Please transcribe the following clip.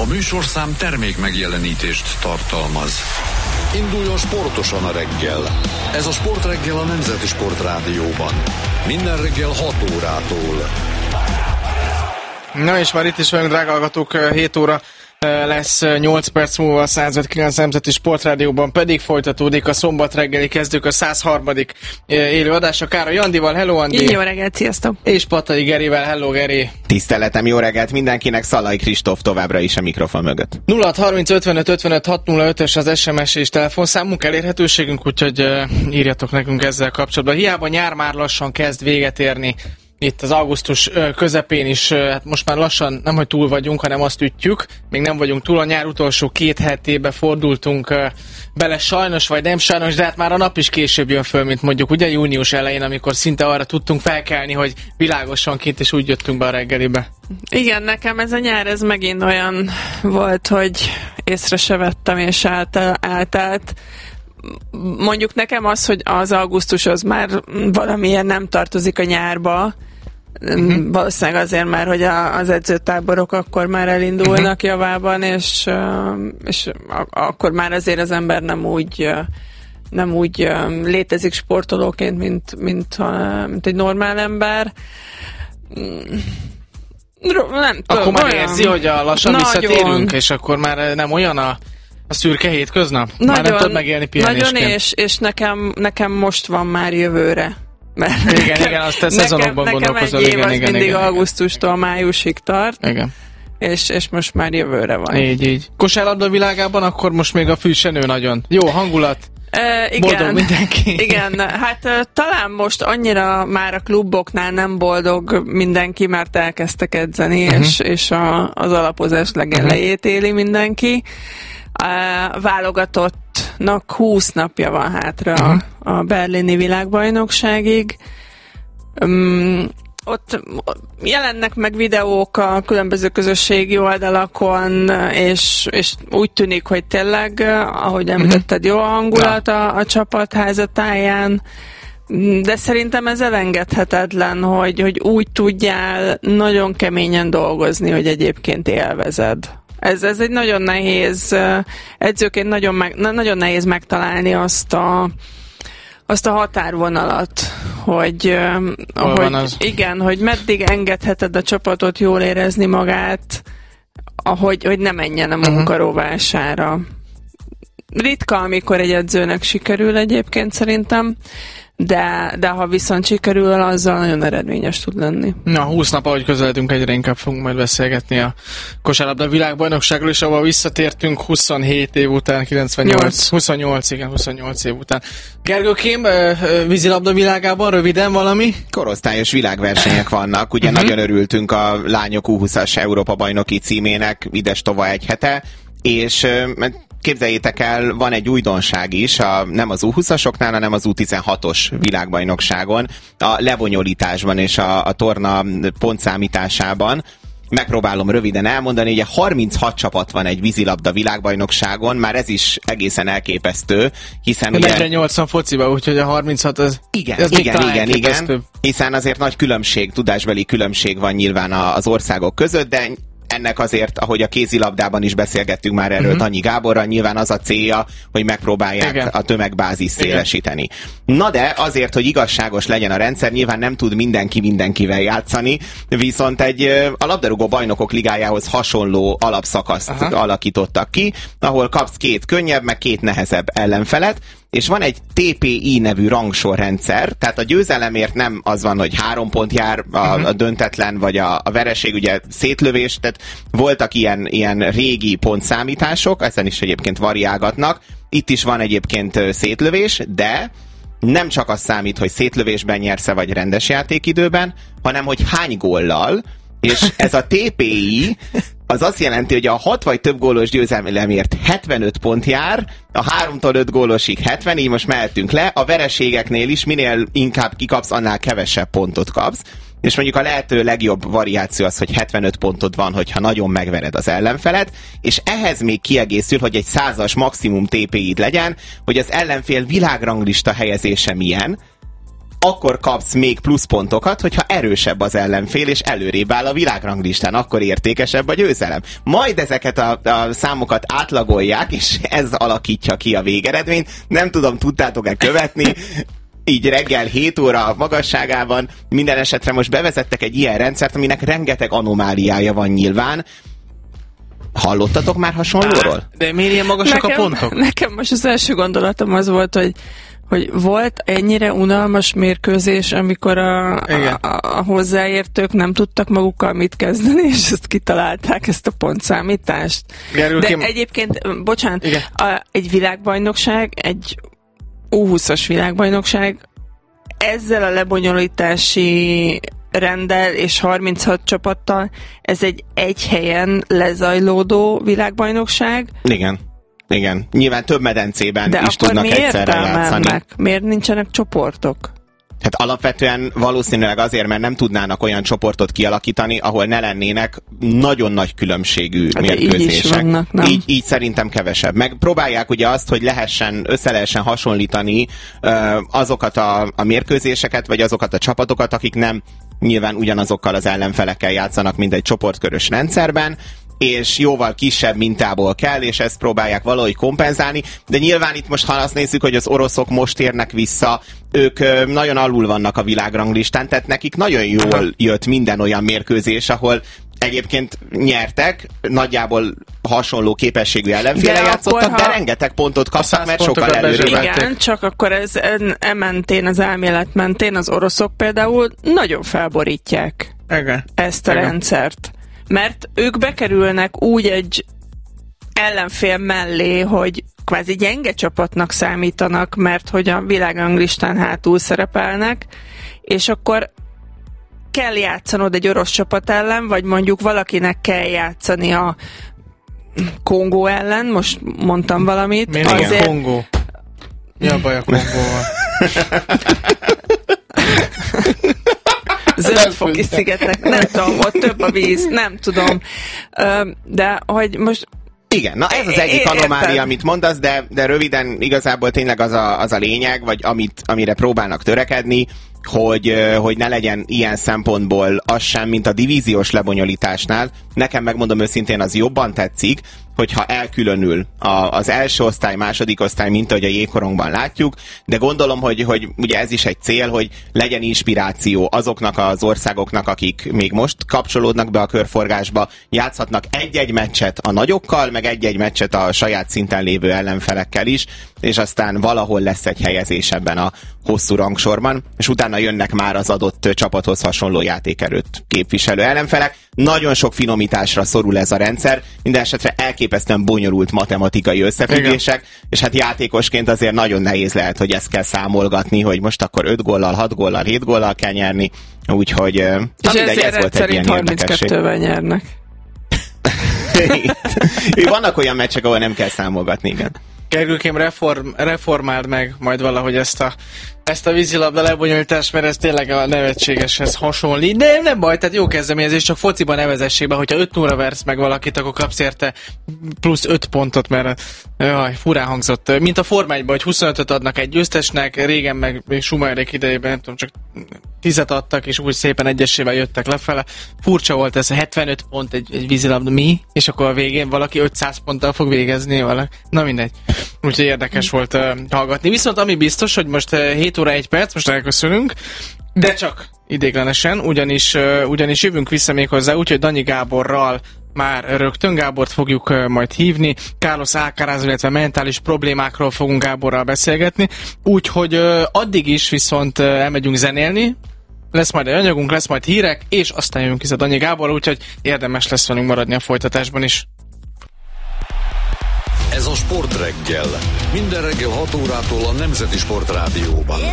A műsorszám termék megjelenítést tartalmaz. Induljon sportosan a reggel. Ez a Sportreggel a Nemzeti Sportrádióban. Minden reggel 6 órától. Na és már itt is vagyunk, drága hallgatók, 7 óra lesz 8 perc múlva a 105.9 Nemzeti Sportrádióban, pedig folytatódik a szombat reggeli kezdők a 103. élő adása. Károly Andival, hello Andi! Jó reggelt, sziasztok! És Pattai Gerivel, hello Geri! Tiszteletem, jó reggelt mindenkinek, Szalai Kristóf továbbra is a mikrofon mögött. 0630 55 55 605-ös az SMS és telefonszámunk, elérhetőségünk, úgyhogy írjatok nekünk ezzel kapcsolatban. Hiába nyár már lassan kezd véget érni. Itt az augusztus közepén is, hát most már lassan nem, hogy túl vagyunk, hanem azt ütjük. Még nem vagyunk túl, a nyár utolsó 2 hetébe fordultunk bele sajnos, vagy nem sajnos, de hát már a nap is később jön föl, mint mondjuk ugye június elején, amikor szinte arra tudtunk felkelni, hogy világosan kint, és úgy jöttünk be a reggelibe. Igen, nekem ez a nyár, ez megint olyan volt, hogy észre se vettem, és átállt. Mondjuk nekem az, hogy az augusztus az már valamilyen nem tartozik a nyárba, valószínűleg azért már, hogy az edzőtáborok akkor már elindulnak javában, és akkor már azért az ember nem úgy létezik sportolóként, mint egy normál ember. Nem tudom, akkor már érzi, hogy lassan visszatérünk, és akkor már nem olyan a szürke hétköznap? Már nem tudod megélni pihenésként. Nagyon, és nekem most van már jövőre. Mert igen, azt te szezonokban gondolkozol. Nekem egy év az mindig augusztustól májusig tart. Igen. És most már jövőre van. Így. Kosárlabda világában akkor most még a fű se nő nagyon. Jó hangulat. Igen, boldog mindenki. Igen, hát talán most annyira már a kluboknál nem boldog mindenki, mert elkezdtek edzeni, és az alapozás legelejét éli mindenki. A válogatottnak 20 napja van hátra a berlini világbajnokságig. Ott jelennek meg videók a különböző közösségi oldalakon, és úgy tűnik, hogy tényleg, ahogy említetted, jó a hangulat a csapat házatáján, de szerintem ez elengedhetetlen, hogy úgy tudjál nagyon keményen dolgozni, hogy egyébként élvezed. Ez egy nagyon nehéz, edzőként nagyon nehéz megtalálni azt a határvonalat, hogy meddig engedheted a csapatot jól érezni magát, hogy ne menjen a munkarovására. Ritka, amikor egy edzőnek sikerül egyébként szerintem, de ha viszont sikerül, azzal nagyon eredményes tud lenni. Na, 20 nap, ahogy közeledünk, egyre inkább fogunk majd beszélgetni a kosárlabda világbajnokságról, és ahol visszatértünk 27 év után, 28 év után. Gergőkém, vízilabda világában röviden valami? Korosztályos világversenyek vannak, ugye nagyon örültünk a lányok U20-as Európa-bajnoki címének ides-tova egy hete, és képzeljétek el, van egy újdonság is, nem az U20-asoknál, hanem az U16-os világbajnokságon, a lebonyolításban és a torna pontszámításában. Megpróbálom röviden elmondani, ugye 36 csapat van egy vízilabda világbajnokságon, már ez is egészen elképesztő, hiszen ugye... 40-80 fociba, úgyhogy a 36 az... Igen, hiszen azért nagy tudásbeli különbség van nyilván az országok között, de ennek azért, ahogy a kézilabdában is beszélgettünk már erről Tanyi Gáborral, nyilván az a célja, hogy megpróbálják a tömegbázis szélesíteni. Na de azért, hogy igazságos legyen a rendszer, nyilván nem tud mindenki mindenkivel játszani, viszont a labdarúgó bajnokok ligájához hasonló alapszakaszt alakítottak ki, ahol kapsz 2 könnyebb, meg 2 nehezebb ellenfelet, és van egy TPI nevű rangsorrendszer, tehát a győzelemért nem az van, hogy 3 pont jár a döntetlen, vagy a vereség, ugye szétlövés, tehát voltak ilyen régi pontszámítások, ezen is egyébként variálgatnak, itt is van egyébként szétlövés, de nem csak az számít, hogy szétlövésben nyersz-e, vagy rendes játékidőben, hanem hogy hány góllal, és ez a TPI az azt jelenti, hogy a 6 vagy több gólos győzelemért 75 pont jár, a 3-tól 5 gólosig 70, így most mehetünk le, a vereségeknél is minél inkább kikapsz, annál kevesebb pontot kapsz, és mondjuk a lehető legjobb variáció az, hogy 75 pontod van, hogyha nagyon megvered az ellenfelet, és ehhez még kiegészül, hogy egy 100-as maximum TPI-d legyen, hogy az ellenfél világranglista helyezése milyen. akkor kapsz még pluszpontokat, hogyha erősebb az ellenfél, és előrébb áll a világranglistán, akkor értékesebb a győzelem. Majd ezeket a számokat átlagolják, és ez alakítja ki a végeredményt. Nem tudom, tudtátok-e követni, így reggel 7 óra magasságában. Minden esetre most bevezettek egy ilyen rendszert, aminek rengeteg anomáliája van nyilván. Hallottatok már hasonlóról? De miért ilyen magasak a pontok? Nekem most az első gondolatom az volt, hogy volt ennyire unalmas mérkőzés, amikor a hozzáértők nem tudtak magukkal mit kezdeni, és ezt kitalálták, ezt a pontszámítást. De egyébként, bocsánat, egy világbajnokság, egy U20-as világbajnokság ezzel a lebonyolítási renddel és 36 csapattal, ez egy helyen lezajlódó világbajnokság. Igen. Nyilván több medencében is tudnak egyszerre játszani. Miért nincsenek csoportok? Hát alapvetően valószínűleg azért, mert nem tudnának olyan csoportot kialakítani, ahol ne lennének nagyon nagy különbségű mérkőzések. Így szerintem kevesebb. Meg próbálják ugye azt, hogy össze lehessen hasonlítani azokat a mérkőzéseket, vagy azokat a csapatokat, akik nem nyilván ugyanazokkal az ellenfelekkel játszanak, mint egy csoportkörös rendszerben, és jóval kisebb mintából kell, és ezt próbálják valahogy kompenzálni, de nyilván itt most, ha azt nézzük, hogy az oroszok most érnek vissza, ők nagyon alul vannak a világranglistán, tehát nekik nagyon jól jött minden olyan mérkőzés, ahol egyébként nyertek, nagyjából hasonló képességű ellenféle játszottak, de rengeteg pontot kaptak, mert sokkal előrébb. Igen, csak akkor ez mentén, az elmélet mentén az oroszok például nagyon felborítják ezt a rendszert. Mert ők bekerülnek úgy egy ellenfél mellé, hogy kvázi gyenge csapatnak számítanak, mert hogy a világranglistán hátul szerepelnek, és akkor kell játszanod egy orosz csapat ellen, vagy mondjuk valakinek kell játszani a Kongó ellen, most mondtam valamit. Miért azért... Kongó? Mi a baj a Kongóval? Zöld-foki szigetek, nem tudom, ott több a víz, nem tudom. De hogy most... Igen, na ez az egyik anomália, amit mondasz, de röviden igazából tényleg az a lényeg, vagy amire próbálnak törekedni, hogy ne legyen ilyen szempontból az sem, mint a divíziós lebonyolításnál. Nekem, megmondom őszintén, az jobban tetszik, hogyha elkülönül az első osztály, második osztály, mint ahogy a jégkorongban látjuk, de gondolom, hogy ugye ez is egy cél, hogy legyen inspiráció azoknak az országoknak, akik még most kapcsolódnak be a körforgásba, játszhatnak egy-egy meccset a nagyokkal, meg egy-egy meccset a saját szinten lévő ellenfelekkel is, és aztán valahol lesz egy helyezés ebben a hosszú rangsorban, és utána jönnek már az adott csapathoz hasonló játékerőt képviselő ellenfelek. Nagyon sok finomításra szorul ez a rendszer, minden esetre elképesztően bonyolult matematikai összefüggések, és hát játékosként azért nagyon nehéz lehet, hogy ezt kell számolgatni, hogy most akkor 5 góllal, 6 góllal, 7 góllal kell nyerni, úgyhogy ez volt egy ilyen érdekesség. 32-vel nyernek. Vannak olyan meccsek, ahol nem kell számolgatni, igen. Gergőkém, reformáld meg majd valahogy ezt a vízilabda lebonyolítást, mert ez tényleg a nevetségeshez hasonlít, de nem baj, tehát jó kezdeményezés, csak fociban nevezessék be, hogyha 5-0 versz meg valakit, akkor kapsz érte plusz 5 pontot, mert furán hangzott. Mint a Forma 1-ban, hogy 25-öt adnak egy győztesnek, régen meg Schumacherék idejében, nem tudom, csak 10-et adtak, és úgy szépen egyesével jöttek lefele. Furcsa volt ez, 75 pont egy vízilabda, mi? És akkor a végén valaki 500 ponttal fog végezni valaki. Na mindegy. Úgyhogy érdekes volt hallgatni. Viszont ami biztos, hogy most 7 óra 1 perc, most elköszönünk, de csak idéglenesen, ugyanis jövünk vissza még hozzá, úgyhogy Danyi Gáborral már rögtön Gábort fogjuk majd hívni. Carlos Alcaraz, illetve mentális problémákról fogunk Gáborral beszélgetni, úgyhogy addig is viszont elmegyünk zenélni, lesz majd egy anyagunk, lesz majd hírek, és aztán jövünk vissza Danyi Gáborral, úgyhogy érdemes lesz velünk maradni a folytatásban is. Ez a Sportreggel. Minden reggel 6 órától a Nemzeti Sportrádióban.